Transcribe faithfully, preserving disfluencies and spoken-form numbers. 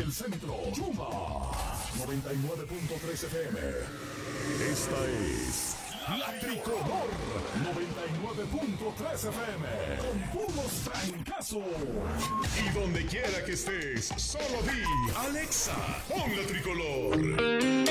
el centro, Yuma. noventa y nueve punto tres F M. Esta es La Tricolor. noventa y nueve punto tres F M. Con puros trancazos. Y donde quiera que estés, solo di Alexa, pon La Tricolor.